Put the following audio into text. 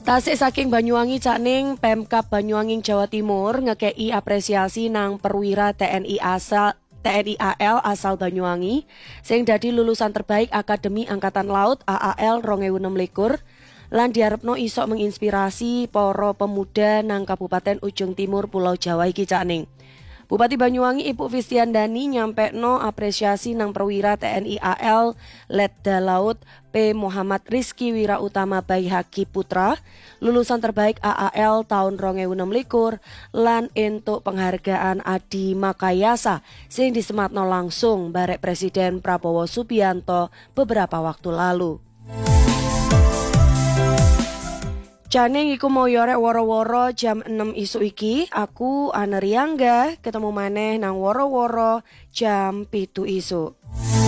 Tasik saking Banyuwangi Cakning Pemkab Banyuwangi Jawa Timur ngekei apresiasi nang perwira TNI AL asal Banyuwangi sing dadi lulusan terbaik Akademi Angkatan Laut AAL 2026 lan diarepno isok menginspirasi para pemuda nang Kabupaten Ujung Timur Pulau Jawa iki Cakning. Bupati Banyuwangi Ibu Fistiandani nyampekno apresiasi nang perwira TNI AL Letda Laut P. Muhammad Rizky Wirautama Baihaki Putra, lulusan terbaik AAL tahun 2026 lan entuk penghargaan Adi Makayasa sing disematno langsung barek Presiden Prabowo Subianto beberapa waktu lalu. Jane iku mau yorek woro-woro jam 6 isuk iki, aku Ana Riangga ketemu maneh nang woro-woro jam 7 isuk.